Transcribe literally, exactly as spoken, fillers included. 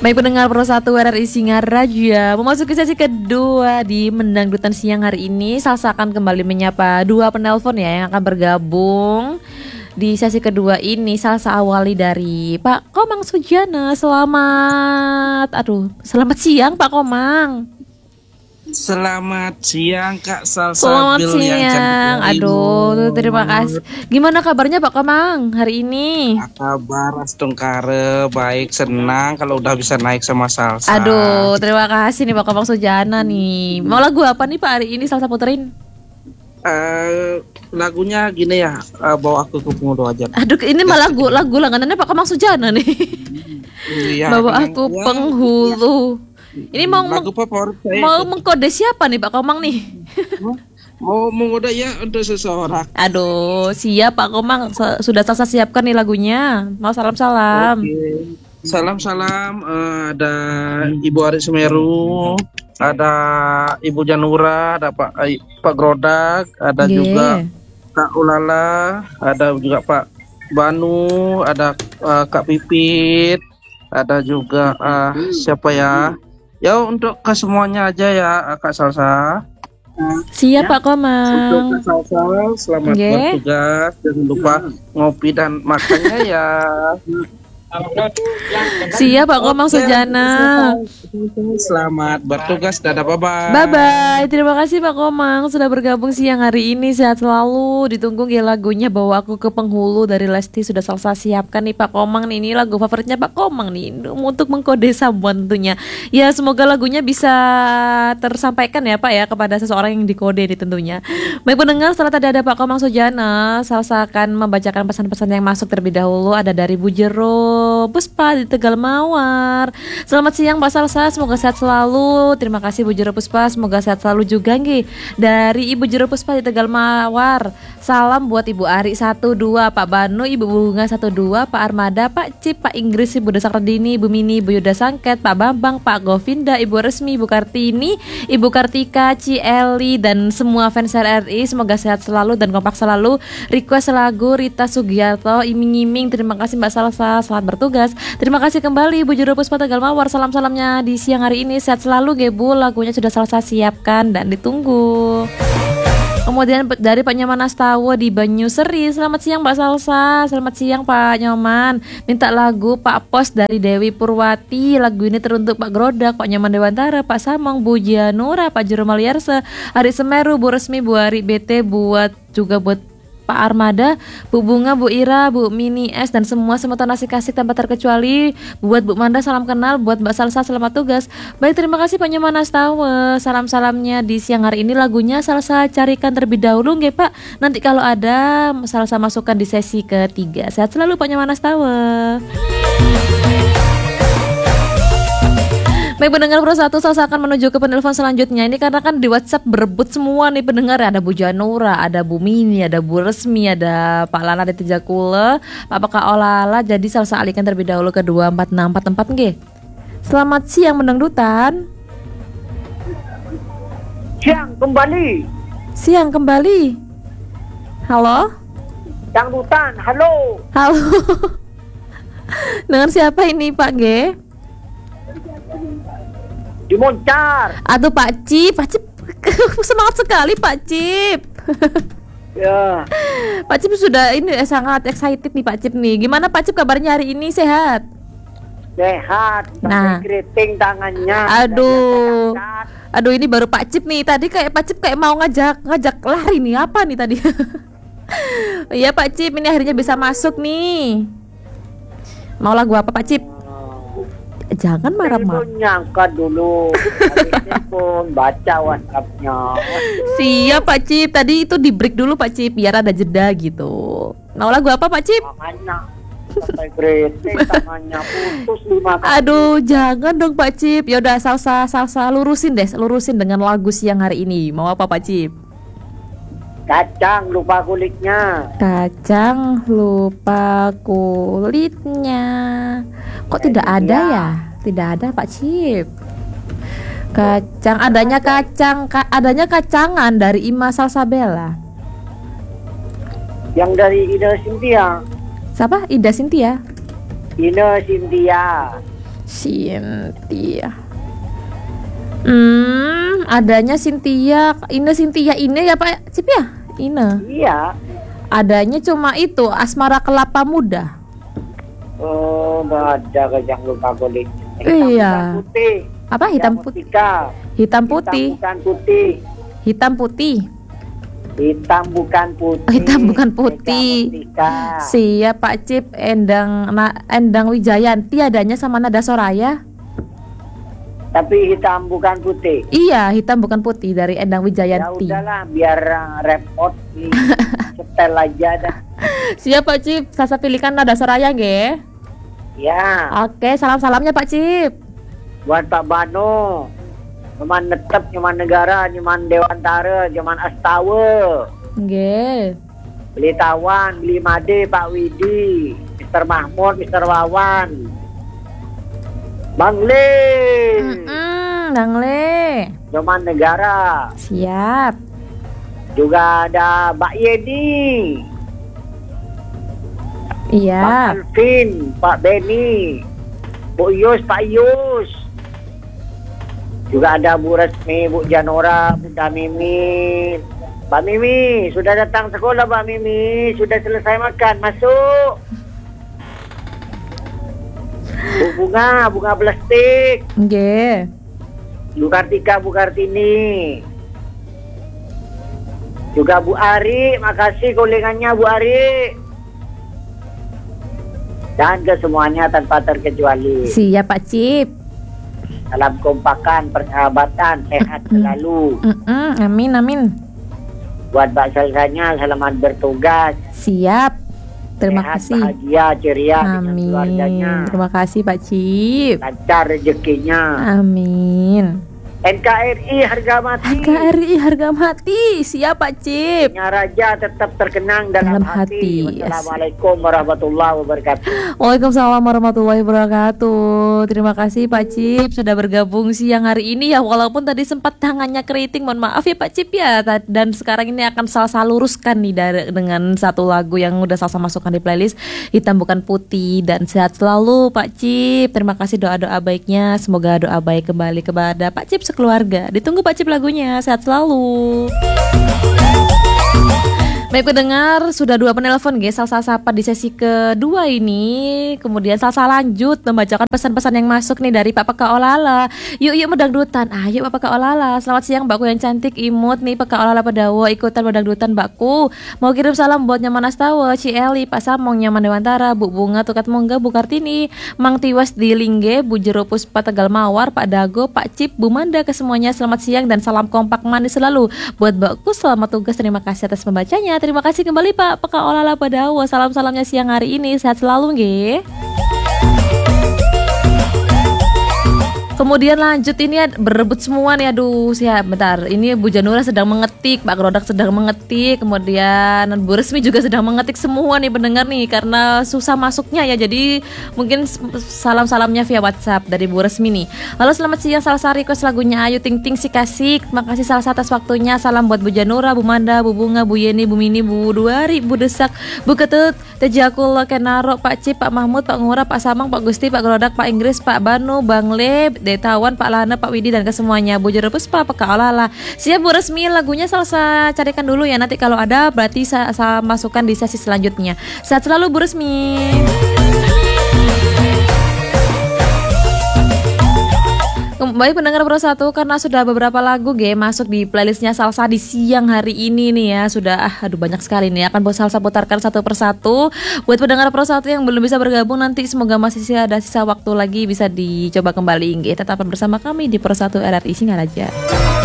Baik pendengar Pro satu R R I Singaraja, memasuki sesi kedua di Mendangdutan siang hari ini. Salsa akan kembali menyapa dua penelpon ya yang akan bergabung di sesi kedua ini. Salsa awali dari Pak Komang Sujana. Selamat, aduh, selamat siang Pak Komang. Selamat siang Kak Salsa. Selamat siang. Aduh, terima kasih. Gimana kabarnya Pak Komang hari ini? Kabar astungkare, baik, senang kalau udah bisa naik sama Salsa. Aduh, terima kasih nih Pak Komang Sujana nih. Mau lagu apa nih Pak hari ini Salsa puterin? Uh, lagunya gini ya, uh, bawa aku ke penghulu aja. Aduh, ini malah lagu lagu langganannya Pak Komang Sujana nih. Iya, bawa aku ya, penghulu. Ya. Ini mau lagu favorit saya. Mau mengkode siapa nih Pak Komang nih? Mau mengkode ya untuk seseorang. Aduh, siap Pak Komang, sudah Salsa siapkan nih lagunya. Mau salam-salam. Okay. Salam-salam, uh, ada Ibu Ari Semeru, ada Ibu Janura, ada Pak uh, Pak Grodak, ada yeah. juga Kak Ulala, ada juga Pak Banu, ada uh, Kak Pipit, ada juga uh, siapa ya? Ya untuk ke semuanya aja ya Kak Salsa. Siap ya. Pak Komang. Untuk Kak Salsa, selamat yeah. bertugas. Jangan lupa ngopi dan makannya ya. Siap Pak Komang Sujana. Selamat bertugas, dadah, bye-bye. Bye-bye. Terima kasih Pak Komang sudah bergabung siang hari ini. Sehat selalu. Ditunggu ya lagunya Bawa Aku ke Penghulu dari Lesti sudah Salsa siapkan nih Pak Komang nih. Ini lagu favoritnya Pak Komang nih untuk mengkode sambungan tentunya. Ya semoga lagunya bisa tersampaikan ya Pak ya kepada seseorang yang dikode nih tentunya. Baik pendengar, setelah tadi ada Pak Komang Sujana, Salsa akan membacakan pesan-pesan yang masuk terlebih dahulu. Ada dari Bu Jero Puspa di Tegal Mawar. Selamat siang Mbak Salsa, semoga sehat selalu. Terima kasih Bu Jero Puspa, semoga sehat selalu juga nggih. Dari Ibu Jero Puspa di Tegal Mawar. Salam buat Ibu Ari satu dua, Pak Banu, Ibu Bunga satu dua, Pak Armada, Pak Cip, Pak Inggris, Ibu Desak Redini, Ibu Mini, Ibu Yuda Sangket, Pak Bambang, Pak Govinda, Ibu Resmi, Ibu Kartini, Ibu Kartika, Ci Eli dan semua fans R R I. Semoga sehat selalu dan kompak selalu. Request lagu Rita Sugiarto, Iming-iming. Terima kasih Mbak Salsa, selamat bertugas. Terima kasih kembali Bu Jero Puspa Tegal Mawar. Salam-salamnya di siang hari ini. Sehat selalu Gebu. Lagunya sudah Salsa siapkan dan ditunggu. Kemudian dari Pak Nyoman Astawa di Banyuseri. Selamat siang Mbak Salsa. Selamat siang Pak Nyoman. Minta lagu Pak Pos dari Dewi Purwati. Lagu ini teruntuk Pak Grodak, Pak Nyoman Dewantara, Pak Samong, Bu Janura, Pak Jero Maliarse, Ari Semeru, Bu Resmi, Bu Ari B T, buat juga buat Pak Armada, Bu Bunga, Bu Ira, Bu Mini S dan semua semutan nasi kasih tanpa terkecuali. Buat Bu Manda salam kenal, buat Mbak Salsa selamat tugas. Baik, terima kasih Pak Nyoman Astawa. Salam-salamnya di siang hari ini, lagunya Salsa carikan terlebih dahulu nggih Pak. Nanti kalau ada Salsa masukkan di sesi ketiga. Sehat selalu Pak Nyoman Astawa. Baik pendengar Pro satu, Salsa akan menuju ke penelpon selanjutnya. Ini karena kan di WhatsApp berebut semua nih pendengar. Ada Bu Janura, ada Bu Mini, ada Bu Resmi, ada Pak Lana di Tijakule, Pak Peka Olala. Jadi Salsa alihkan terlebih dahulu ke dua empat enam empat empat nggih. Selamat siang mendangdutan. Siang kembali. Siang kembali. Halo? Dangdutan, halo. Halo. Dengan siapa ini Pak G? Dimoncar. Aduh Pak Cip, Pak Cip semangat sekali Pak Cip. Ya. Pak Cip sudah ini eh, sangat excited nih Pak Cip nih. Gimana Pak Cip kabarnya hari ini, sehat? Sehat. Nah, keriting tangannya. Aduh. Aduh ini baru Pak Cip nih. Tadi kayak Pak Cip kayak mau ngajak ngajak lari nih, apa nih tadi? Iya Pak Cip, ini akhirnya bisa masuk nih. Mau lagu apa Pak Cip? Jangan marah-marah. Nyangka dulu. Pun baca WhatsApp-nya. Siap Pak Cip. Tadi itu di break dulu Pak Cip biar ada jeda gitu. Mau lagu apa Pak Cip? Tangannya sampai greting, tangannya putus lima kali. Aduh, jangan dong Pak Cip. Ya udah Salsa Salsa lurusin deh, lurusin dengan lagu siang hari ini. Mau apa Pak Cip? Kacang lupa kulitnya. Kacang lupa kulitnya. Kok tidak ada ya? Tidak ada Pak Cip. Kacang, adanya kacang, ka, adanya kacangan dari Ima Salsabella. Yang dari Ida Cynthia. Siapa? Ida Cynthia. Ida Cynthia. Cynthia. Hmm, adanya Cynthia. Ine Cynthia ini ya Pak Cip ya? Ine. Iya. Adanya cuma itu Asmara Kelapa Muda. Oh, nggak ada kejang lupa kulit. Iya. Putih. Apa hitam putih? Hitam putih. Hitam bukan putih. Hitam putih. Hitam bukan putih. Hitam bukan putih. Siap Pak Cip. Endang na, Endang Wijayanti adanya sama Nada Soraya. Tapi hitam bukan putih. Iya, hitam bukan putih dari Endang Ya Wijayanti. udahlah, biar uh, repot nih. Setel aja dah. Siap Pak Cip. Sasa pilihkan Nada Soraya nggih. Ya, Oke, salam-salamnya Pak Cip. buat Pak Bano. Nyaman netep, nyaman negara, nyaman Dewantara, nyaman Astawa. Nggih. Beli Tawan, beli Made, Pak Widi, Mister Mahmud, Mister Wawan. Bang Le. Mm-mm, Bang Le. Nyaman negara. Siap. Juga ada Mbak Yedi. Iya. Pak Alvin, Pak Beni, Bu Yus, Pak Yus. Juga ada Bu Resmi, Bu Janora, Bu Mimi. Mbak Mimi, sudah datang sekolah Mbak Mimi, sudah selesai makan, masuk. Bu Bunga, Bunga Plastik. Nggih. Bu Kartika, Bu Kartini. Juga Bu Ari, makasih kolengannya Bu Ari. Dan ke semuanya tanpa terkecuali. Siap Pak Cip. Salam kompakan, persahabatan, sehat selalu. Mm-mm, amin amin. Buat Mbak Salsanya, selamat bertugas. Siap. Terima sehat, kasih. bahagia, ceria dengan Amin. keluarganya. Terima kasih Pak Cip. Lancar rezekinya. Amin. N K R I harga mati. N K R I harga mati. Siap Pak Cip. Nya Raja tetap terkenang dalam, Dalam hati. hati. Wassalamualaikum warahmatullahi wabarakatuh. Waalaikumsalam warahmatullahi wabarakatuh. Terima kasih Pak Cip sudah bergabung siang hari ini ya. Walaupun tadi sempat tangannya keriting, mohon maaf ya Pak Cip ya. Dan sekarang ini akan Salsa luruskan nih dari, dengan satu lagu yang udah Salsa masukkan di playlist, Hitam Bukan Putih. Dan sehat selalu Pak Cip. Terima kasih doa-doa baiknya. Semoga doa baik kembali kepada Pak Cip sekeluarga. Ditunggu Pak Cip lagunya. Sehat selalu. Baik pendengar, sudah dua penelpon guys, Salsa Sapa di sesi kedua ini. Kemudian Salsa lanjut membacakan pesan-pesan yang masuk nih dari Pak Peka Olala. Yuk yuk medangdutan, ayo Pak Peka Olala. Selamat siang Mbakku yang cantik imut nih Peka Olala Pedawo, ikutan medangdutan Mbakku. Mau kirim salam buat Nyaman Astawa, Cieli, Pak Samong, Nyaman Dewantara, Bu Bunga, Tukat Mongga, Bu Kartini, Mang Tiwas di Lingge, Bu Jero Puspa Tegal Mawar, Pak Dago, Pak Cip, Bu Manda, ke semuanya selamat siang dan salam kompak manis selalu. Buat Mbakku selamat tugas, terima kasih atas pembacanya. Terima kasih kembali Pak Peka Olala Padawo. Salam-salamnya siang hari ini. Sehat selalu nggih. Kemudian lanjut ini berebut semua nih. Aduh siap bentar. Ini Bu Janura sedang mengetik, Pak Grodak sedang mengetik, kemudian Bu Resmi juga sedang mengetik semua nih pendengar nih, karena susah masuknya ya. Jadi mungkin salam-salamnya via WhatsApp dari Bu Resmi nih. Lalu selamat siang, Salsa request lagunya Ayu Ting Ting Si Kasih. Terima kasih Salsa atas waktunya. Salam buat Bu Janura, Bu Manda, Bu Bunga, Bu Yeni, Bu Mini, Bu Duari, Bu Desak, Bu Ketut, Tejakul, Kenaro, Pak Cip, Pak Mahmud, Pak Ngura, Pak Samang, Pak Gusti, Pak Grodak, Pak Inggris, Pak Banu, Bang Le, Detawan, Pak Lana, Pak Widi, dan ke semuanya. Bu Jero Puspa, Peka Olala. Siap Bu Resmi, lagunya Salsa carikan dulu ya. Nanti kalau ada berarti saya, saya masukkan di sesi selanjutnya. Sehat selalu Bu Resmi. Baik pendengar Pro satu, karena sudah beberapa lagu G masuk di playlistnya Salsa di siang hari ini nih ya. Sudah ah, aduh banyak sekali nih. Akan Salsa putarkan satu persatu. Buat pendengar Pro satu yang belum bisa bergabung, nanti semoga masih ada sisa waktu lagi bisa dicoba kembali G. Tetap bersama kami di Pro satu R R I Singaraja.